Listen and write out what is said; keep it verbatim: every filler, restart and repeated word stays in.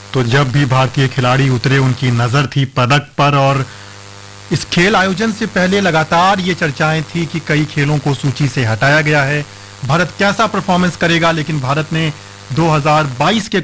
तो जब भी भारतीय खिलाड़ी उतरे उनकी नजर थी पदक पर, और इस खेल आयोजन से पहले लगातार ये चर्चाएं थी कि कई खेलों को सूची से हटाया गया है, भारत कैसा परफॉर्मेंस करेगा, लेकिन भारत ने दो हज़ार बाईस के